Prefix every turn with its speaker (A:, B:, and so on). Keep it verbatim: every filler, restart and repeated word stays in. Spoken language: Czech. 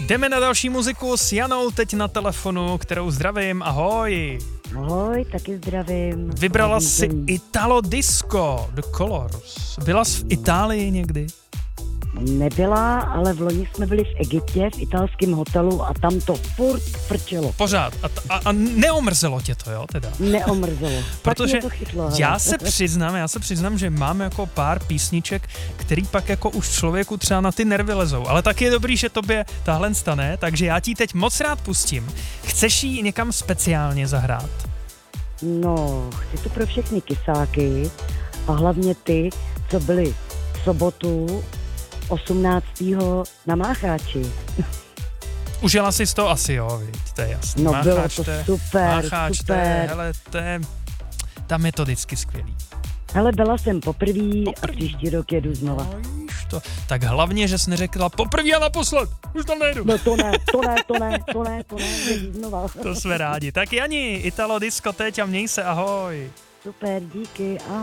A: Jdeme na další muziku s Janou teď na telefonu, kterou zdravím. Ahoj.
B: Ahoj, taky zdravím.
A: Vybrala
B: Zdravím
A: si
B: zemí.
A: Italo Disco, The Colors. Byla jsi v Itálii někdy?
B: Nebyla, ale v loni jsme byli v Egyptě, v italském hotelu a tam to furt frčelo.
A: Pořád. A, t- a, a neomrzelo tě to, jo, teda?
B: Neomrzelo.
A: Protože
B: tak mě to chytlo, hele.
A: já se přiznám, já se přiznám, že mám jako pár písniček, který pak jako už člověku třeba na ty nervy lezou. Ale tak je dobrý, že tobě tahle stane, takže já ti teď moc rád pustím. Chceš jí někam speciálně zahrát?
B: No, chci to pro všechny kysáky a hlavně ty, co byli v sobotu osmnáctého na Mácháči.
A: Užila jsi to asi, jo, viď, to je jasný.
B: No, bylo
A: Mácháč,
B: to
A: je-
B: super,
A: Mácháč, to je,
B: super.
A: hele, to je, tam je to vždycky skvělý.
B: Hele, byla jsem poprvý, a
A: Poprvý.
B: příští rok jedu znova.
A: No, víš to. Tak hlavně, že jsi neřekla poprvé a naposled, už tam nejdu.
B: No to ne, to ne, to ne, to ne, to ne, jedu znova.
A: To jsme rádi. Tak Jani, Italo Disco teď a měj se, ahoj.
B: Super, díky, ahoj.